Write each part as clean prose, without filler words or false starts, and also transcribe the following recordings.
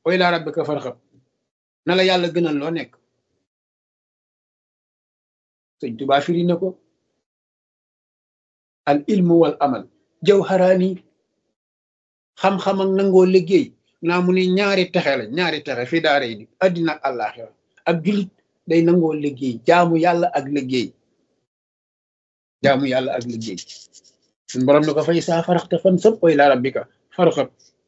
wa ilaa rabbika farxab na la yàlla gënal loo nekk. sëñ Tuubaa firi na ko al ilmu wal amal jawharaani xam-xam ak nangoo liggéey naa mu ni ñaari texe la ñaari texe fi daara yi addina ak àllaaxira ab julit day nangoo liggéey jaamu yàlla ak liggéey jaamu yàlla ak liggéey suñ borom ne ko fay saa faraxte fan sëb wa ilaa rabbika farxab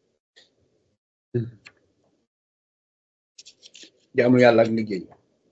jaamu yàlla ak liggéey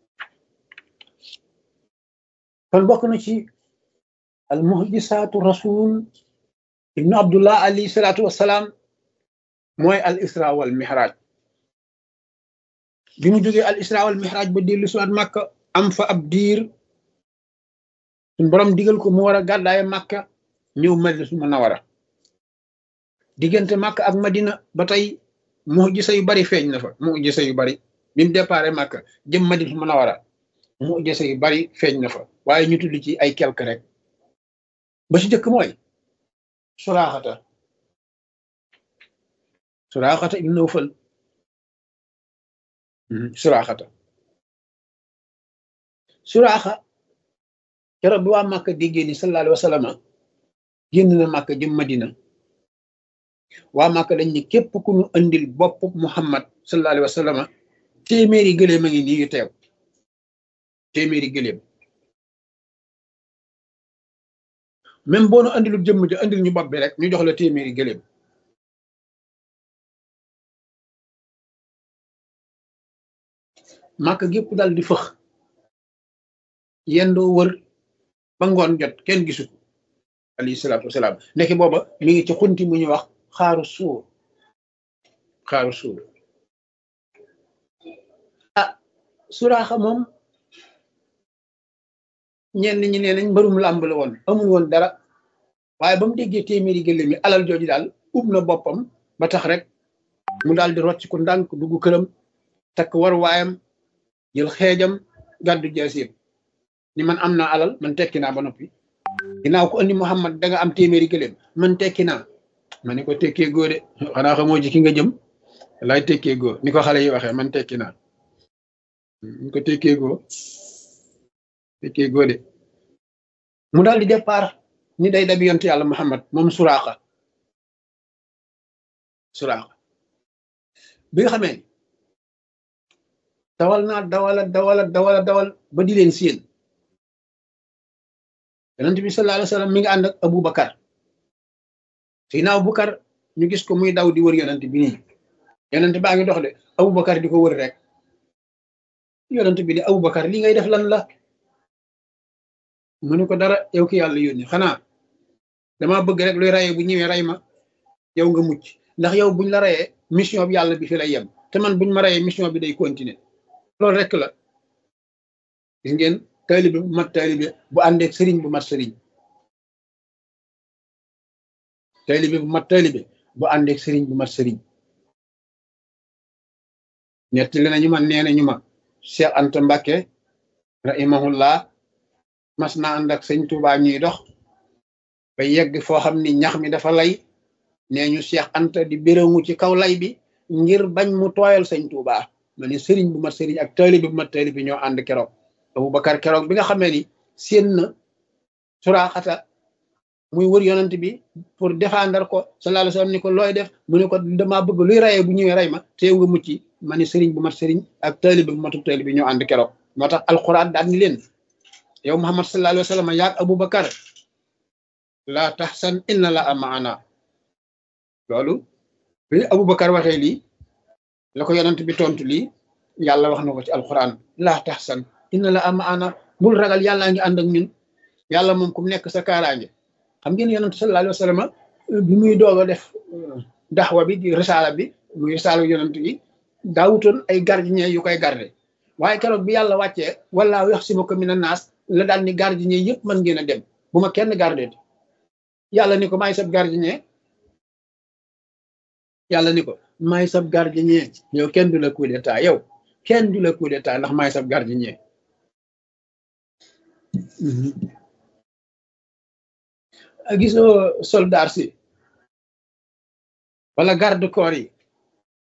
kon bokk na ci al muhjisaatu rasul ibnu abdullah alayhi salaatu wassalaam mooy al isra wal mihraj bi mu jógee al isra wal mihraj ba dellu siwaat màkka am fa ab diir suñ borom digal ko mu war a gàddaaye màkka ñëw madinatul munawwara diggante màkka ak madina ba tey muhjisa yu bari feeñ na fa muhjisa yu bari bi mu déparé màkka jëm madinatul munawwara muhjisa yu bari feeñ na fa waaye ñu tudd ci ay quelque rek ba ci jëkk mooy suraaxata ibn Nawfal suraaxa keroog bi waa Màkka déggee ni sallallahu alayhi wa sallam génn na Màkka jëm Madina waa Màkka dañ ne képp ku ñu andil bopp Muhammad sallallahu alayhi wa sallam téeméeri gëléem a ngi nii yu teew téeméeri gëléem même boo nu andilul jëmm ji andil ñu bopp bi rek ñu jox la téeméeri gëléem Màkka gépp dal di fëx yendoo wër ba ngoon jot kenn gisu ko alayhi salaatu wasalaam nekk booba mi ngi ci xunti mu ñuy wax xaaru suur suraaxa moom ñenn ñi nee nañ mbërum làmb la woon amul woon dara waaye ba mu déggee téeméeri gëléem yi alal jooju daal ub na boppam ba tax rek mu daal di rocc ko ndànk dugg këram takk war waayam jël xeejam gàddu jaasiir ni man am naa alal man tekki naa ba noppi ginnaaw ko andi Muhammad da nga am téeméeri gëléem man tekki naa ma ni ko tekkee góo de xanaa xamoo ci ki nga jëm laay tekkee góo ni ko xale yi waxee man tekki naa ñu ko tekkee góo de mu daal di départ ni day dabi yonte yàlla Muhammad moom suraaxa bi nga xamee dawal ba di leen séen yonent bi sallallahu alayhi wa sallam mi ngi ànd ak Abu Bakar Seydina Abu Bakar ñu gis ko muy daw di wër yonent bi nii yonent baa ngi dox de Abu Bakar di ko wër rek yonent bi ni Abu Bakar li ngay def lan la mu ne ko dara yow ki yàlla yónni xanaa dama bëgg rek luy rayee bu ñëwee ray ma yow nga mucc ndax yow buñ la rayee mission bi yàlla bi fi lay yem te man buñ ma rayee mission bi day continuer loolu rek la gis ngeen taalibe bu mat taalibe bu àndeek sëriñ bu mat sëriñ taalibe bu mat taalibe bu àndeek sëriñ bu mat sëriñ nettali nañu ma nee nañu ma Cheikh Anta Mbacke rahimahullah mas na ànd ak sëñ Touba ñuy dox ba yegg foo xam ni ñax mi dafa lay nee ñu Cheikh Anta di béréngu ci kaw lay bi ngir bañ mu tooyal sëñ Touba ma ne sëriñ bu mat sëriñ ak taalibe bu mat taalibe ñoo ànd keroog Aboubacar keroog bi nga xamee ni séen na suraaxata muy wër yonent bi pour défendre ko sallallahu alayhi wasallam ni ko looy def mu ne ko dama bëgg luy rayee bu ñëwee ray ma te yow nga mucc ma ne sëriñ bu mat sëriñ ak taalibe bu matub taalibe ñoo ànd keroog moo tax alquran daal ni leen yow Muhammad sallallahu alayhi wasallam yaag Aboubacar laa tahzan inna Allaha ma'ana loolu bi Aboubacar waxee lii la ko yonent bi tontu lii yàlla wax na ko ci alquran laa tahzan inna Allaha ma'ana bul ragal yàllaa ngi ànd ak ñun yàlla moom ku nekk sa kaaraange xam ngeen yonent sallallahu alayhi wasallam bi muy doog a def daxwa bi di risaala bi muy risaala yonent yi daawutoon ay gardien yu koy garde waaye keroog bi yàlla wàccee wallaahu yaxsimuka mina naas la daal ni gardien yëpp mën ngeen a dem bu ma kenn gardé yàlla ni ko maay sab gardien yow kenn du la coup d'état ndax maay sab gardien gisoo soldat si wala garde corps yi